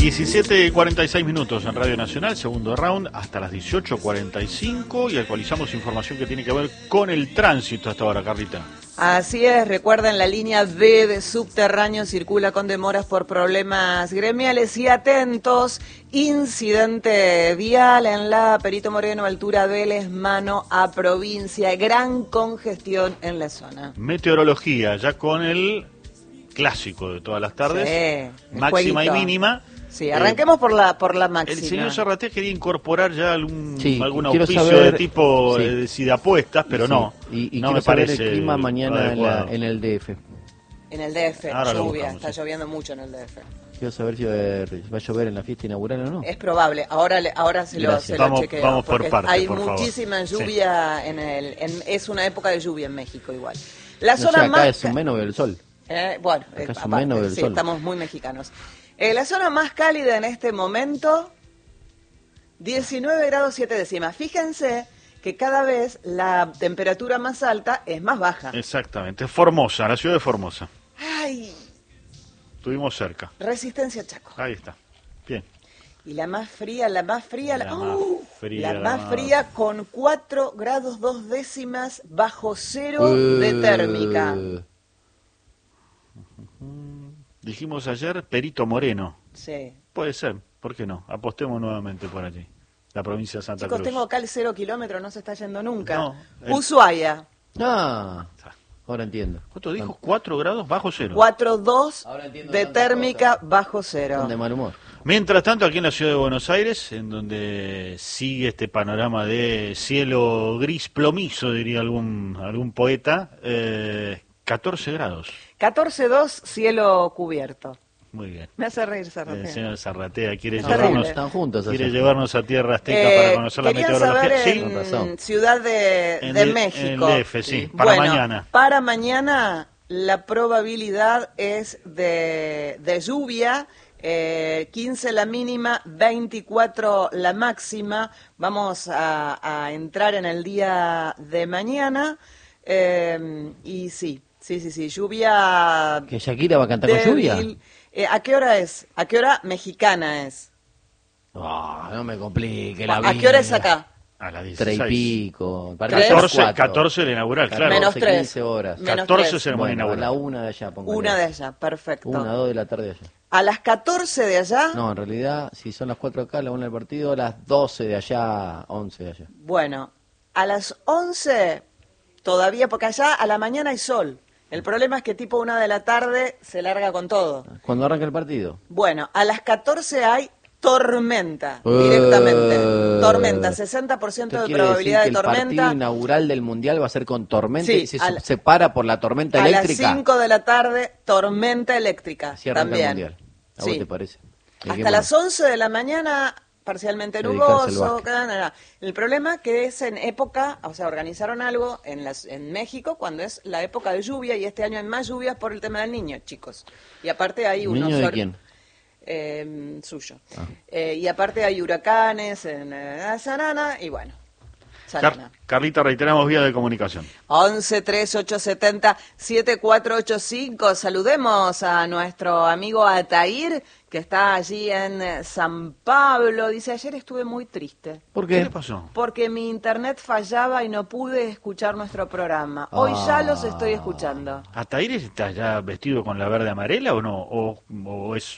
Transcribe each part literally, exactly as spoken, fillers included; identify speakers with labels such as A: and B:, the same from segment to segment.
A: diecisiete cuarenta y seis minutos en Radio Nacional, segundo round, hasta las dieciocho cuarenta y cinco, y actualizamos información que tiene que ver con el tránsito hasta ahora, Carlita.
B: Así es, recuerden, la línea B de subterráneo circula con demoras por problemas gremiales y atentos, incidente vial en la Perito Moreno, altura Vélez, mano a provincia, gran congestión en la zona.
A: Meteorología, ya con el clásico de todas las tardes,
B: sí,
A: máxima
B: jueguito.
A: y mínima.
B: Sí, arranquemos eh, por la por la máxima.
A: El señor Zarratea quería incorporar ya algún,
C: sí,
A: algún auspicio
C: saber,
A: de tipo sí. de, si de apuestas, pero sí. no.
C: Y, y
A: no
C: quiero
A: me
C: saber
A: parece
C: el clima mañana en, la, en el D F.
B: En el D F,
A: Ahora
B: lluvia,
A: buscamos,
B: está
A: sí.
B: lloviendo mucho en el D F.
C: Quiero saber si va a, va a llover en la fiesta inaugural o no.
B: Es probable, ahora le, ahora se lo, se lo
A: vamos,
B: chequeo.
A: Vamos por parte,
B: hay
A: por
B: muchísima
A: favor.
B: lluvia sí. en el, en, es una época de lluvia en México igual. La
C: no
B: zona
C: sé, acá
B: más
C: es un menos del sol.
B: Eh, bueno,
C: acá
B: eh,
C: es un
B: aparte,
C: menos del
B: sí,
C: sol.
B: estamos muy mexicanos. Eh, la zona más cálida en este momento, diecinueve grados siete décimas. Fíjense que cada vez la temperatura más alta es más baja.
A: Exactamente, Formosa, la ciudad de Formosa.
B: Ay.
A: Estuvimos cerca.
B: Resistencia Chaco.
A: Ahí está, bien.
B: Y la más fría, la más fría, la,
A: la,
B: uh,
A: más, fría,
B: la
A: la
B: más
A: más
B: fría con cuatro grados dos décimas bajo cero uh, de térmica.
A: Dijimos ayer Perito Moreno.
B: Sí.
A: Puede ser, ¿por qué no? Apostemos nuevamente por allí. La provincia de Santa
B: Chicos,
A: Cruz.
B: tengo acá el cero kilómetro, no se está yendo nunca.
A: No, el...
C: Ushuaia. Ah, ahora entiendo.
A: ¿Cuánto dijo? ¿Cuatro grados bajo cero?
B: Cuatro dos de térmica
C: cosas.
B: Bajo cero.
C: Son de mal humor.
A: Mientras tanto, aquí en la ciudad de Buenos Aires, en donde sigue este panorama de cielo gris plomizo, diría algún algún poeta, eh, catorce grados.
B: catorce dos, cielo cubierto.
A: Muy bien.
B: Me hace reír Zarratea.
A: El señor Zarratea quiere,
B: no,
A: llevarnos,
C: están juntos,
A: quiere
C: así.
A: llevarnos a tierra azteca
B: eh,
A: para conocer la meteorología.
B: Saber
A: ¿Sí?
B: en Ciudad de,
A: en
B: de
A: el,
B: México.
A: En el D F, sí, para
B: bueno,
A: mañana.
B: Para mañana la probabilidad es de, de lluvia. Eh, quince la mínima, veinticuatro la máxima. Vamos a, a entrar en el día de mañana. Eh, y sí, sí, sí, sí, lluvia.
C: ¿Que Shakira va a cantar
B: débil.
C: con lluvia?
B: Eh, ¿A qué hora es? ¿A qué hora mexicana es?
C: Oh, no me complique la vida.
B: ¿A qué hora es acá?
A: A las dieciséis.
C: Tres y pico.
A: catorce, catorce la inaugural, claro.
B: Menos tres.
C: quince horas.
A: catorce ceremonia
C: bueno,
A: inaugural.
C: a la una de allá, póngale.
B: Una de allá, perfecto.
C: Una, dos de la tarde de allá.
B: ¿A las catorce de allá?
C: No, en realidad, si son las cuatro acá, la una del partido, a las doce de allá, once de allá.
B: Bueno, a las once todavía, porque allá a la mañana hay sol. El problema es que tipo una de la tarde se larga con todo.
C: ¿Cuándo arranca el partido?
B: Bueno, a las catorce hay tormenta,
C: uh,
B: directamente. Tormenta, sesenta por ciento de probabilidad de
C: que
B: tormenta.
C: El partido inaugural del Mundial va a ser con tormenta
B: sí,
C: y se
B: la,
C: separa por la tormenta
B: a
C: eléctrica.
B: A las cinco de la tarde, tormenta eléctrica.
C: Así arranca
B: también.
C: el Mundial. ¿A
B: sí.
C: vos te parece?
B: Hasta las once de la mañana, parcialmente nuboso. El problema que es en época, o sea, organizaron algo en, las, en México cuando es la época de lluvia, y este año hay más lluvias por el tema del niño, chicos. Y aparte hay unos...
C: ¿Niño de quién?
B: Eh, suyo.
C: Ah.
B: Eh, y aparte hay huracanes en eh, Sanana, y bueno.
A: Car Carlita, reiteramos vía de comunicación.
B: once tres ocho siete cero siete cuatro ocho cinco. Saludemos a nuestro amigo Atair, que está allí en San Pablo. Dice, ayer estuve muy triste.
C: ¿Por qué?
A: ¿Qué le pasó?
B: Porque mi internet fallaba y no pude escuchar nuestro programa. Hoy
C: ah.
B: ya los estoy escuchando.
A: ¿Atair está ya vestido con la verde amarela o no? ¿O, o es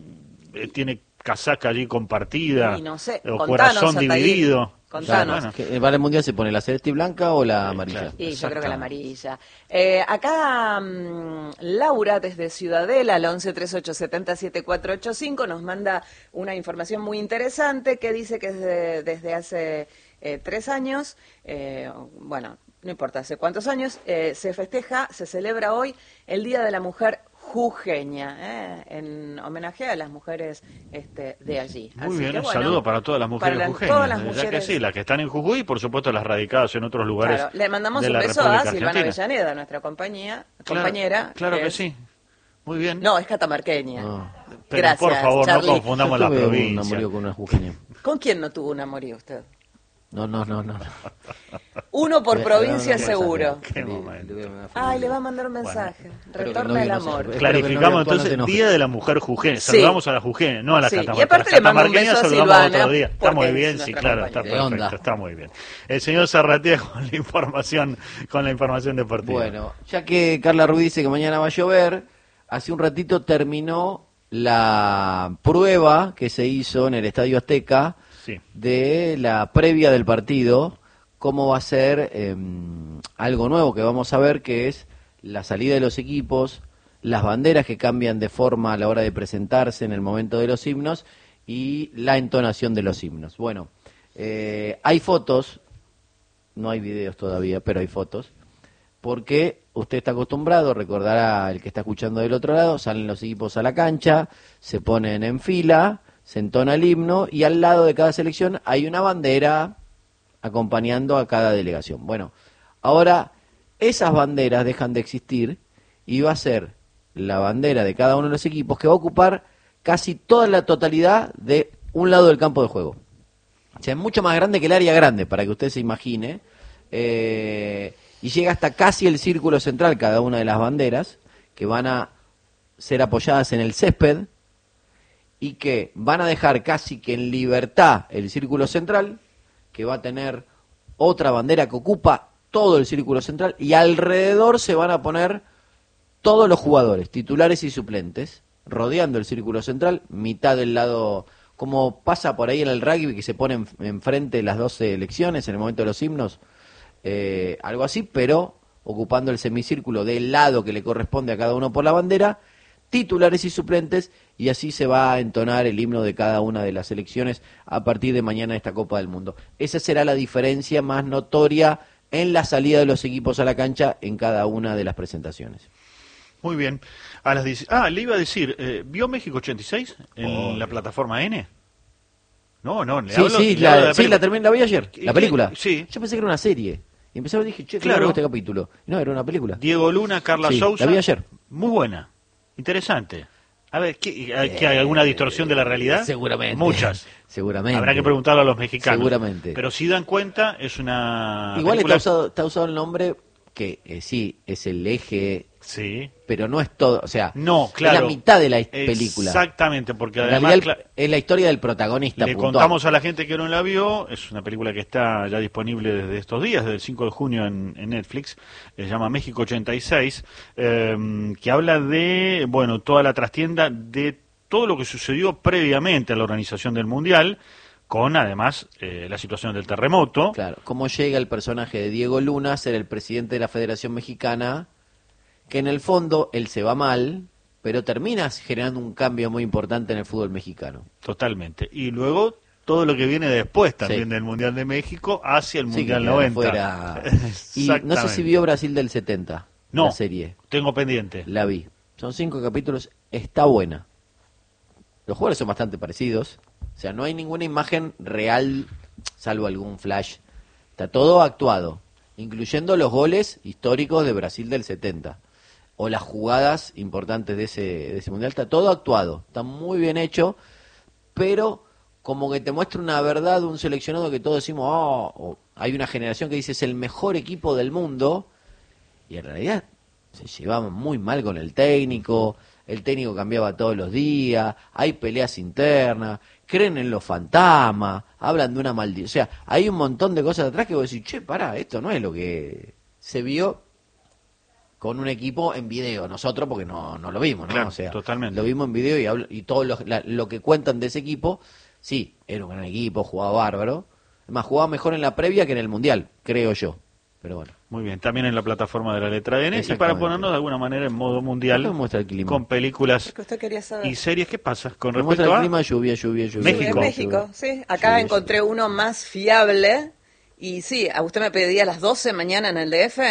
A: tiene casaca allí compartida?
B: Y no sé,
A: o
B: contanos,
A: corazón
B: Atair.
A: dividido.
B: Contanos.
A: Bueno.
C: ¿Que ¿Para el Mundial se pone la celeste y blanca o la amarilla?
A: Claro.
B: Y yo creo que la amarilla. Eh, acá um, Laura desde Ciudadela, al once tres ocho siete cero siete cuatro ocho cinco, nos manda una información muy interesante que dice que desde, desde hace eh, tres años, eh, bueno, no importa hace cuántos años, eh, se festeja, se celebra hoy el Día de la Mujer jujeña, ¿eh? En homenaje a las mujeres este, de allí.
A: Muy
B: Así
A: bien,
B: que,
A: un
B: bueno,
A: saludo para todas las mujeres
B: para
A: jujeñas,
B: todas las
A: ya
B: mujeres...
A: que sí, las que están en Jujuy y por supuesto las radicadas en otros lugares.
B: Claro, le mandamos
A: de
B: un
A: la
B: beso
A: República
B: a Silvana
A: Argentina.
B: Avellaneda, nuestra compañía,
A: Claro,
B: compañera.
A: Claro que
B: es...
A: sí, muy bien.
B: No, es catamarqueña.
C: No.
A: Pero
B: Gracias,
A: por favor,
B: Charlie.
A: no confundamos
C: Yo
A: la
C: tuve un
A: provincia.
C: amorío con una jujeña.
B: ¿Con quién no tuvo un amorío usted?
C: No, no, no, no.
B: Uno por
C: Le-
B: provincia
C: le voy a mandar un
B: seguro.
C: mensaje.
A: Qué
C: Le-
A: momento.
C: le voy a mandar
B: Ay, le va a
C: foto.
B: mandar un mensaje.
C: Espero que
B: Retorna
C: no
B: el
C: no se-
B: amor.
C: espero que
A: Clarificamos
C: no actual no se
A: entonces,
C: enoje.
A: Día de la Mujer Jujeña.
B: Sí.
A: Saludamos a la Jujeña, no a la
B: Sí,
A: catamarqueña.
B: y aparte le mando un
A: Catamarqueña
B: beso a
A: saludamos
B: Silvana,
A: otro día. Está
B: porque
A: muy bien,
B: es
A: sí,
B: nuestra
A: claro, está
B: compañera.
C: De
A: perfecto,
C: onda.
A: está muy bien. El señor Zarratea con la información, con la información deportiva.
C: Bueno, ya que Carla Ruiz dice que mañana va a llover, hace un ratito terminó la prueba que se hizo en el Estadio Azteca
A: Sí.
C: de la previa del partido, cómo va a ser eh, algo nuevo que vamos a ver, que es la salida de los equipos, las banderas que cambian de forma a la hora de presentarse en el momento de los himnos y la entonación de los himnos. Bueno, eh, hay fotos, no hay videos todavía, pero hay fotos, porque usted está acostumbrado, recordará el que está escuchando del otro lado, salen los equipos a la cancha, se ponen en fila, se entona el himno y al lado de cada selección hay una bandera acompañando a cada delegación. Bueno, ahora esas banderas dejan de existir y va a ser la bandera de cada uno de los equipos que va a ocupar casi toda la totalidad de un lado del campo de juego. O sea, es mucho más grande que el área grande, para que usted se imagine. Eh, y llega hasta casi el círculo central cada una de las banderas, que van a ser apoyadas en el césped y que van a dejar casi que en libertad el círculo central, que va a tener otra bandera que ocupa todo el círculo central, y alrededor se van a poner todos los jugadores, titulares y suplentes, rodeando el círculo central, mitad del lado, como pasa por ahí en el rugby, que se ponen enfrente las dos selecciones en el momento de los himnos, eh, algo así, pero ocupando el semicírculo del lado que le corresponde a cada uno por la bandera, titulares y suplentes, y así se va a entonar el himno de cada una de las selecciones a partir de mañana de esta Copa del Mundo. Esa será la diferencia más notoria en la salida de los equipos a la cancha en cada una de las presentaciones.
A: Muy bien. A las diez... Ah, le iba a decir, eh, ¿vio México ochenta y seis en
C: Oh,
A: la plataforma N? No, no, le
C: Sí,
A: hablo,
C: sí,
A: le hablo de
C: la, sí,
A: película.
C: la terminé, la vi ayer,
A: ¿Y
C: la
A: qué?
C: película.
A: Sí.
C: Yo pensé que era una serie. Y empecé a ver, dije, che,
A: Claro.
C: claro, este capítulo. No, era una película.
A: Diego Luna, Carla
C: Sí,
A: Sousa.
C: la vi ayer.
A: Muy buena. Interesante. A ver, ¿qué, hay, ¿qué hay alguna distorsión de la realidad?
C: Seguramente.
A: Muchas.
C: Seguramente.
A: Habrá que preguntarlo a los mexicanos.
C: Seguramente.
A: Pero si dan cuenta, es una
C: Igual
A: película-
C: está usado, está usado el nombre que eh, sí, es el eje,
A: Sí.
C: pero no es todo, o sea,
A: No, claro.
C: es la mitad de la película.
A: Exactamente, porque
C: En
A: además...
C: realidad
A: cla-
C: es la historia del protagonista
A: Le
C: puntual.
A: contamos a la gente que no la vio, es una película que está ya disponible desde estos días, desde el cinco de junio en, en Netflix, se llama México ochenta y seis, eh, que habla de, bueno, toda la trastienda de todo lo que sucedió previamente a la organización del Mundial, con además eh, la situación del terremoto.
C: Claro, cómo llega el personaje de Diego Luna a ser el presidente de la Federación Mexicana, que en el fondo él se va mal, pero termina generando un cambio muy importante en el fútbol mexicano.
A: Totalmente. Y luego todo lo que viene después también
C: Sí.
A: del Mundial de México hacia el
C: Sí, que
A: Mundial
C: quedaron
A: noventa.
C: fuera. Y no sé
A: Exactamente.
C: si vio Brasil del setenta,
A: No.
C: la serie.
A: Tengo pendiente.
C: La vi. Son cinco capítulos, está buena. Los jugadores son bastante parecidos. O sea, no hay ninguna imagen real, salvo algún flash. Está todo actuado, incluyendo los goles históricos de Brasil del setenta. O las jugadas importantes de ese, de ese mundial. Está todo actuado. Está muy bien hecho, pero como que te muestra una verdad de un seleccionado que todos decimos, oh, o hay una generación que dice es el mejor equipo del mundo, y en realidad se llevaban muy mal con el técnico, el técnico cambiaba todos los días, hay peleas internas, creen en los fantasmas, hablan de una maldición, o sea, hay un montón de cosas atrás que vos decís, che, pará, esto no es lo que se vio con un equipo en video, nosotros porque no, no lo vimos, ¿no?
A: Claro,
C: o sea,
A: totalmente.
C: lo vimos en video y, hablo- y todo lo, la- lo que cuentan de ese equipo, sí, era un gran equipo, jugaba bárbaro, además jugaba mejor en la previa que en el Mundial, creo yo, pero bueno.
A: Muy bien, también en la plataforma de la letra N. Y para
C: Exactamente.
A: ponernos de alguna manera en modo mundial,
C: ¿Qué me muestra el clima?
A: con películas
B: Es que usted quería saber.
A: y series, ¿qué pasa con
C: Me muestra
A: respecto
C: el
A: a...?
C: clima, lluvia, lluvia, lluvia.
A: México.
B: En
C: lluvia,
B: México,
C: lluvia.
B: sí. Acá
C: Lluvia,
B: encontré
C: lluvia.
B: uno más fiable. Y sí, ¿a usted me pedía a las doce mañana en el D F?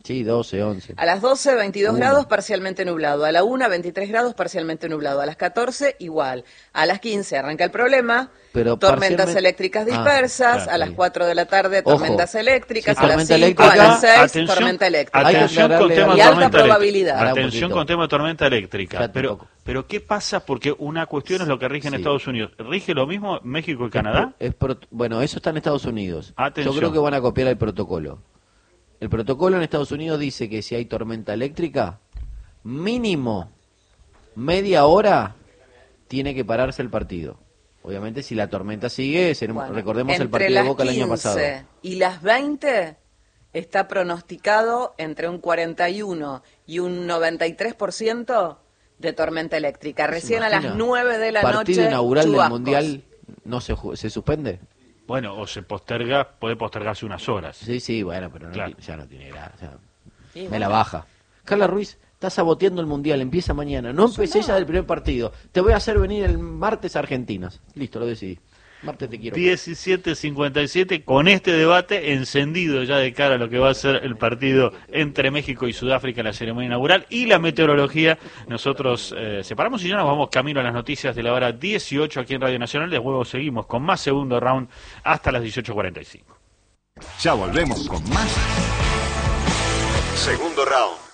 C: Sí, doce, once.
B: A las doce, veintidós
C: Uno.
B: grados, parcialmente nublado. A la una, veintitrés grados, parcialmente nublado. A las catorce, igual. A las quince, arranca el problema.
C: Pero
B: tormentas
C: parcialmente-
B: eléctricas
C: Ah,
B: dispersas.
C: claro,
B: a las
C: sí.
B: cuatro de la tarde,
C: Ojo.
B: tormentas eléctricas.
C: Sí,
B: a las
C: tormenta
B: cinco,
C: eléctrica.
B: a las seis,
A: Atención,
B: tormenta eléctrica.
C: Hay que
A: atención con
C: aclararle
A: tema
C: a-
A: de
B: Y alta
A: tormenta eléctrica.
B: probabilidad.
C: Pará un
A: Atención
C: poquito.
A: con tema de tormenta eléctrica.
C: Espérate un
A: Pero,
C: poco.
A: pero ¿qué pasa? Porque una cuestión es lo que rige en
C: Sí.
A: Estados Unidos. ¿Rige lo mismo México y Canadá?
C: Es pro- bueno, eso está en Estados Unidos.
A: Atención.
C: Yo creo que van a copiar el protocolo. El protocolo en Estados Unidos dice que si hay tormenta eléctrica, mínimo media hora tiene que pararse el partido. Obviamente si la tormenta sigue, seremos-
B: Bueno,
C: recordemos el
B: entre
C: partido de
B: las
C: Boca el año
B: quince
C: pasado.
B: y las veinte está pronosticado entre un cuarenta y uno y un noventa y tres por ciento de tormenta eléctrica. Recién a las
C: ¿Se imagina?
B: nueve de la
C: Partido
B: noche,
C: inaugural del
B: chubascos.
C: Mundial no se ju- se suspende.
A: Bueno, o se posterga, puede postergarse unas horas.
C: Sí, sí, bueno, pero no
A: Claro.
C: ti- ya no tiene gracia.
B: Y
C: Me
B: bueno.
C: la baja. Carla Ruiz está saboteando el Mundial, empieza mañana. No empecé ya del primer partido. Te voy a hacer venir el martes a Argentinas. Listo, lo decidí. Martes te quiero.
A: diecisiete cincuenta y siete con este debate encendido ya de cara a lo que va a ser el partido entre México y Sudáfrica en la ceremonia inaugural y la meteorología. Nosotros eh, separamos y ya nos vamos camino a las noticias de la hora dieciocho aquí en Radio Nacional. De luego seguimos con más segundo round hasta las dieciocho cuarenta y cinco.
D: Ya volvemos con más Segundo Round.